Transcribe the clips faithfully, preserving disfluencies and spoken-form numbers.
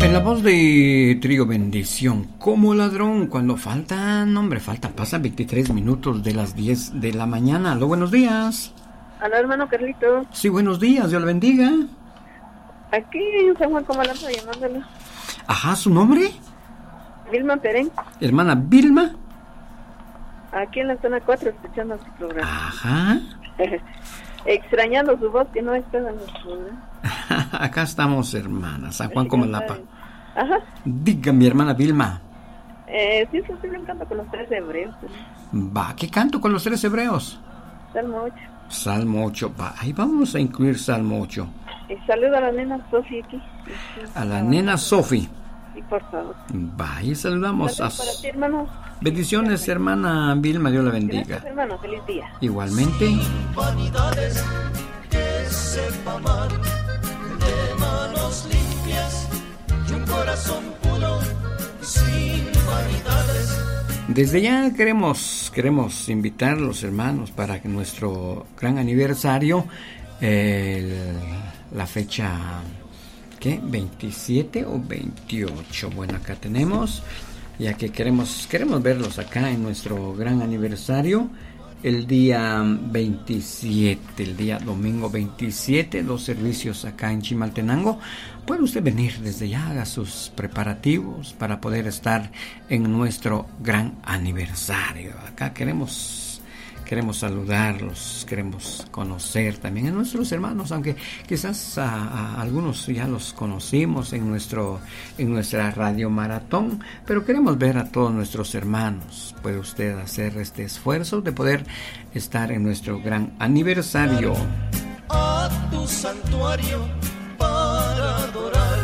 En la voz de Trío Bendición, como ladrón, cuando faltan, hombre, falta, pasan veintitrés minutos de las diez de la mañana. Aló, buenos días. Aló, hermano Carlito. Sí, buenos días, Dios le bendiga. Aquí en San Juan Comalapa llamándole. Ajá, ¿su nombre? Vilma Perén. Hermana Vilma. Aquí en la zona cuatro, escuchando su programa. Ajá. Extrañando su voz que no está en el programa. Acá estamos, hermana, San Juan Comalapa. Ajá. Diga, mi hermana Vilma. Eh, sí, sí, sí, me encanta con los tres hebreos. ¿Sí? Va, ¿qué canto con los tres hebreos? Salmo ocho. Salmo ocho, va, ahí vamos a incluir Salmo ocho. Y saludo a la nena Sofi aquí. A la nena Sofi. Sí, por favor. Va, y saludamos Saludos a... para ti, hermano. Bendiciones, hermana Vilma, Dios la bendiga. Gracias, hermano, feliz día. Igualmente. Vanidades que sepa amar, de manos limpias y un corazón puro sin vanidades. Desde ya queremos queremos invitar a los hermanos para que nuestro gran aniversario, el, la fecha, ¿qué? ¿veintisiete o veintiocho? Bueno, acá tenemos, ya que queremos queremos verlos acá en nuestro gran aniversario. El día veintisiete, el día domingo veintisiete, los servicios acá en Chimaltenango. Puede usted venir desde ya, haga sus preparativos para poder estar en nuestro gran aniversario. Acá queremos queremos saludarlos, queremos conocer también a nuestros hermanos, aunque quizás a, a algunos ya los conocimos en nuestro en nuestra radio maratón, pero queremos ver a todos nuestros hermanos. Puede usted hacer este esfuerzo de poder estar en nuestro gran aniversario. A tu santuario para adorar,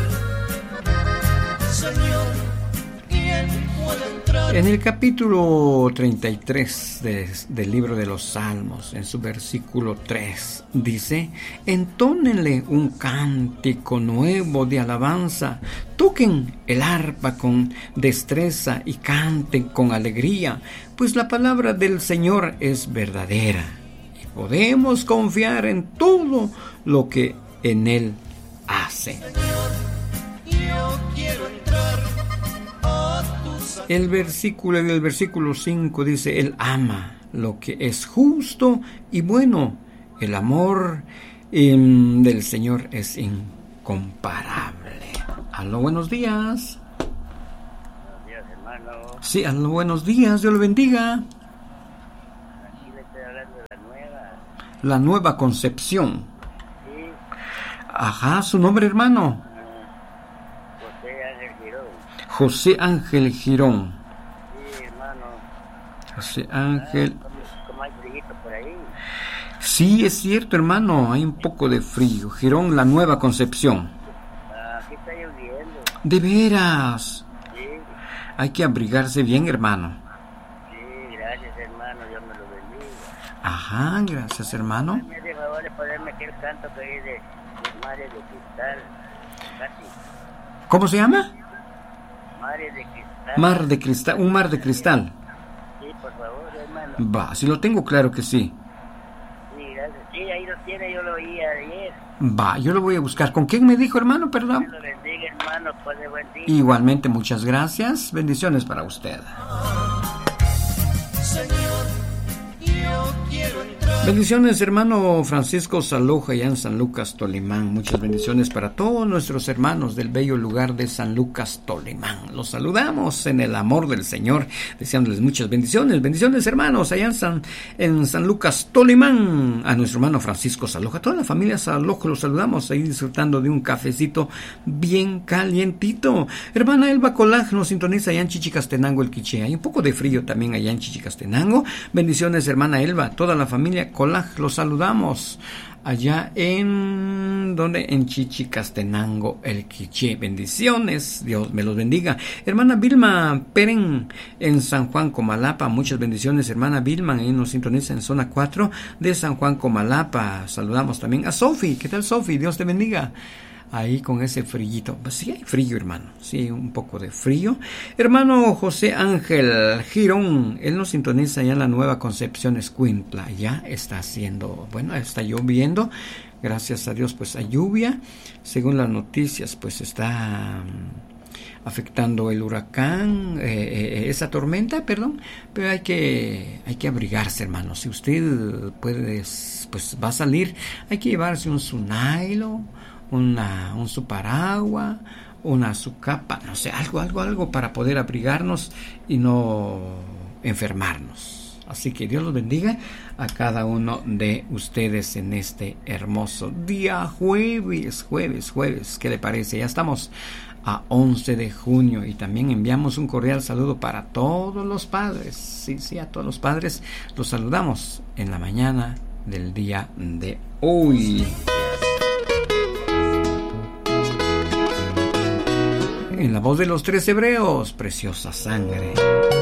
Señor, ¿quién puede entrar? En el capítulo treinta y tres de, del libro de los Salmos, en su versículo tres, dice: entónenle un cántico nuevo de alabanza, toquen el arpa con destreza y canten con alegría, pues la palabra del Señor es verdadera y podemos confiar en todo lo que en Él hace. Señor, yo quiero entrar a tu santuario. El versículo, en el versículo cinco dice: Él ama lo que es justo y bueno. El amor eh, del Señor es incomparable. Aló, buenos días. Buenos días, hermano. Sí, aló, buenos días, Dios lo bendiga. Aquí le estoy hablando de la nueva. La Nueva Concepción. Sí, Ajá, su nombre, hermano. José Ángel Girón. José Ángel Girón. Sí, hermano. José Ángel. Ah, como, como hay frío por ahí. Sí, es cierto, hermano, hay un poco de frío. Girón, La Nueva Concepción. Ah, aquí está lloviendo. De veras. Sí, Hay que abrigarse bien, hermano. sí, gracias, hermano. Dios me lo bendiga. Ajá, gracias, hermano. Me hace favor de ponerme aquel canto que es de, de Mares de Cristal. Casi. ¿Cómo se llama? Mares de Cristal. Mar de cristal, un mar de cristal. Sí, por favor, hermano. Va, si lo tengo claro que sí. Sí, gracias. Sí, ahí lo tiene, yo lo oí ayer. Va, yo lo voy a buscar. ¿Con quién me dijo, hermano? Dios Perdón. lo bendiga, hermano. Pase buen día. Igualmente, muchas gracias. Bendiciones para usted. Señor, yo quiero entrar. Bendiciones, hermano Francisco Saloja, allá en San Lucas, Tolimán. Muchas bendiciones para todos nuestros hermanos del bello lugar de San Lucas, Tolimán. Los saludamos en el amor del Señor, deseándoles muchas bendiciones. Bendiciones, hermanos, allá en San, en San Lucas, Tolimán. A nuestro hermano Francisco Saloja, toda la familia Saloja, los saludamos ahí disfrutando de un cafecito bien calientito. Hermana Elba Colaj nos sintoniza allá en Chichicastenango, el Quiché. Hay un poco de frío también allá en Chichicastenango. Bendiciones, hermana Elba, toda la familia Colaj, los saludamos allá en donde en Chichicastenango, el Quiché. Bendiciones, Dios me los bendiga. Hermana Vilma Peren en San Juan Comalapa, muchas bendiciones, hermana Vilma, ahí nos sintoniza en zona cuatro de San Juan Comalapa. Saludamos también a Sofi. ¿Qué tal, Sofi? Dios te bendiga. Ahí con ese frillito. Pues sí hay frío, hermano. Sí, un poco de frío. Hermano José Ángel Girón, él nos sintoniza ya en la Nueva Concepción Escuintla. Ya está haciendo, bueno, está lloviendo. Gracias a Dios, pues hay lluvia. Según las noticias, pues está afectando el huracán, eh, eh, esa tormenta, perdón, pero hay que, hay que abrigarse, hermanos. Si usted puede, pues va a salir, hay que llevarse un su nylon, una, un su paraguas, una su capa, no sé, algo, algo, algo para poder abrigarnos y no enfermarnos. Así que Dios los bendiga a cada uno de ustedes en este hermoso día jueves, jueves, jueves. ¿Qué le parece? Ya estamos a once de junio y también enviamos un cordial saludo para todos los padres. Sí, sí, a todos los padres los saludamos en la mañana del día de hoy. En la voz de los tres hebreos, preciosa sangre.